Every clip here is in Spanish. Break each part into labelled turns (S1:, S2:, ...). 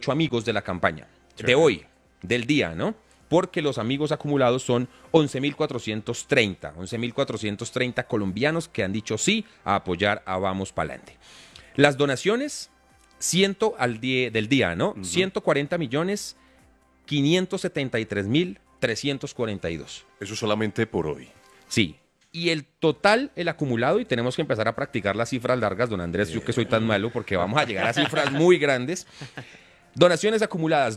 S1: 8 amigos de la campaña, de hoy, del día, ¿no? Porque los amigos acumulados son 11.430 colombianos que han dicho sí a apoyar a Vamos Pa'lante. Las donaciones, del día, ¿no? 140.573.342.
S2: Eso solamente por hoy.
S1: Sí. Y el total, el acumulado, y tenemos que empezar a practicar las cifras largas, don Andrés, yo que soy tan malo, porque vamos a llegar a cifras muy grandes. Donaciones acumuladas,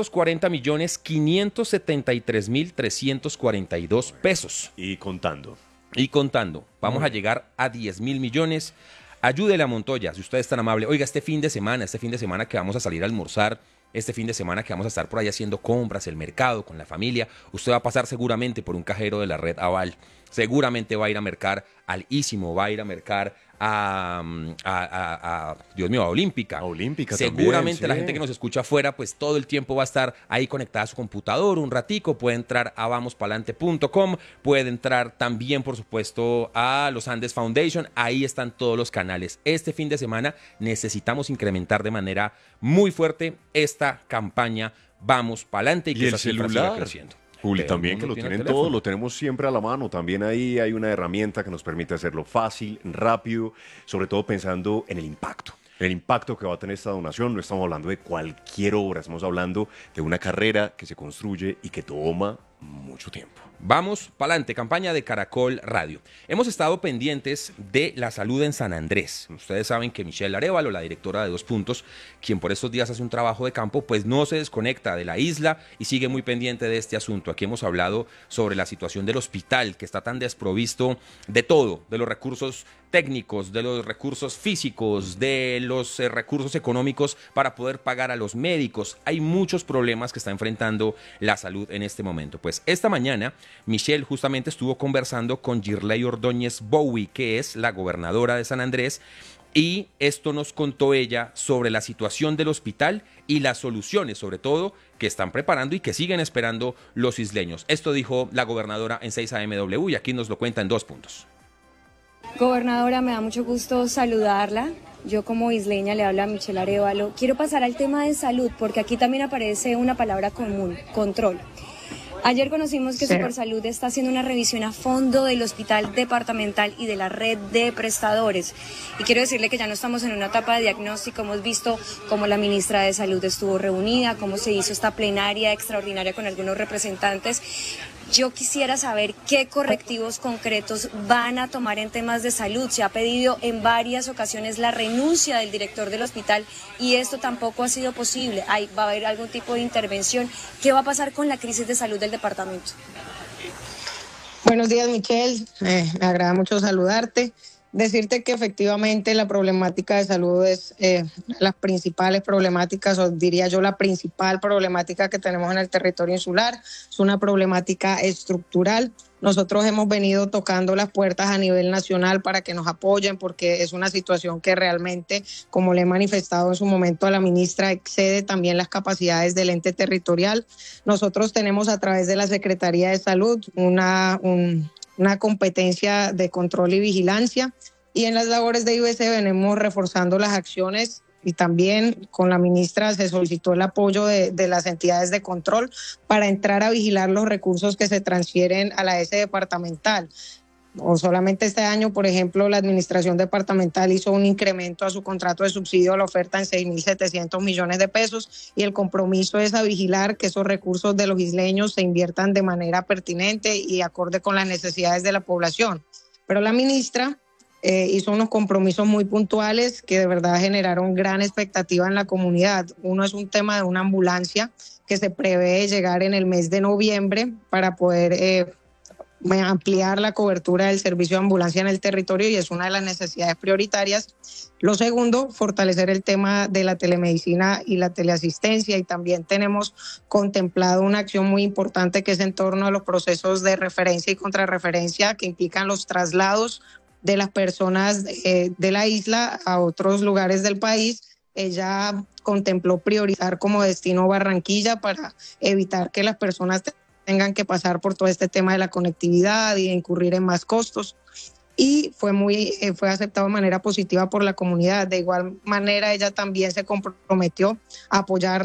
S1: 240.573.342 pesos.
S2: Y contando.
S1: Y contando. Vamos a llegar a 10.000 millones. Ayúdele a Montoya, si usted es tan amable. Oiga, este fin de semana que vamos a salir a almorzar, este fin de semana que vamos a estar por ahí haciendo compras, el mercado, con la familia, usted va a pasar seguramente por un cajero de la red Aval. Seguramente va a ir a mercar al Ísimo, va a ir a mercar Dios mío, a Olímpica. Seguramente
S2: también,
S1: la gente que nos escucha afuera, pues todo el tiempo va a estar ahí conectada a su computador un ratico. Puede entrar a vamospalante.com, puede entrar también, por supuesto, a los Andes Foundation. Ahí están todos los canales. Este fin de semana necesitamos incrementar de manera muy fuerte esta campaña Vamos Pa'lante y que esa cifra siga creciendo.
S2: Juli, también que lo tienen todo, lo tenemos siempre a la mano. También ahí hay una herramienta que nos permite hacerlo fácil, rápido, sobre todo pensando en el impacto. El impacto que va a tener esta donación. No estamos hablando de cualquier obra, estamos hablando de una carrera que se construye y que toma mucho tiempo.
S1: Vamos pa'lante, campaña de Caracol Radio. Hemos estado pendientes de la salud en San Andrés. Ustedes saben que Michelle Arévalo, la directora de 2 Puntos, quien por estos días hace un trabajo de campo, pues no se desconecta de la isla y sigue muy pendiente de este asunto. Aquí hemos hablado sobre la situación del hospital, que está tan desprovisto de todo, de los recursos técnicos, de los recursos físicos, de los recursos económicos para poder pagar a los médicos. Hay muchos problemas que está enfrentando la salud en este momento. Pues esta mañana Michelle justamente estuvo conversando con Girley Ordóñez Bowie, que es la gobernadora de San Andrés, y esto nos contó ella sobre la situación del hospital y las soluciones, sobre todo, que están preparando y que siguen esperando los isleños. Esto dijo la gobernadora en 6am y aquí nos lo cuenta en 2 Puntos.
S3: Gobernadora, me da mucho gusto saludarla. Yo como isleña le hablo a Michelle Arévalo. Quiero pasar al tema de salud porque aquí también aparece una palabra común, control. Ayer conocimos que Supersalud está haciendo una revisión a fondo del hospital departamental y de la red de prestadores. Y quiero decirle que ya no estamos en una etapa de diagnóstico. Hemos visto cómo la ministra de Salud estuvo reunida, cómo se hizo esta plenaria extraordinaria con algunos representantes. Yo quisiera saber qué correctivos concretos van a tomar en temas de salud. Se ha pedido en varias ocasiones la renuncia del director del hospital y esto tampoco ha sido posible. Va a haber algún tipo de intervención. ¿Qué va a pasar con la crisis de salud del departamento?
S4: Buenos días, Michelle. Me agrada mucho saludarte. Decirte que efectivamente la problemática de salud es las principales problemáticas, o diría yo la principal problemática que tenemos en el territorio insular. Es una problemática estructural. Nosotros hemos venido tocando las puertas a nivel nacional para que nos apoyen porque es una situación que realmente, como le he manifestado en su momento a la ministra, excede también las capacidades del ente territorial. Nosotros tenemos a través de la Secretaría de Salud una competencia de control y vigilancia y en las labores de IBC venimos reforzando las acciones y también con la ministra se solicitó el apoyo de las entidades de control para entrar a vigilar los recursos que se transfieren a la S departamental. O solamente este año, por ejemplo, la administración departamental hizo un incremento a su contrato de subsidio a la oferta en 6.700 millones de pesos y el compromiso es a vigilar que esos recursos de los isleños se inviertan de manera pertinente y acorde con las necesidades de la población. Pero la ministra hizo unos compromisos muy puntuales que de verdad generaron gran expectativa en la comunidad. Uno es un tema de una ambulancia que se prevé llegar en el mes de noviembre para poder ampliar la cobertura del servicio de ambulancia en el territorio y es una de las necesidades prioritarias. Lo segundo, fortalecer el tema de la telemedicina y la teleasistencia y también tenemos contemplado una acción muy importante que es en torno a los procesos de referencia y contrarreferencia que implican los traslados de las personas de la isla a otros lugares del país. Ella contempló priorizar como destino Barranquilla para evitar que las personas tengan que pasar por todo este tema de la conectividad y de incurrir en más costos. Y fue aceptado de manera positiva por la comunidad. De igual manera, ella también se comprometió a apoyar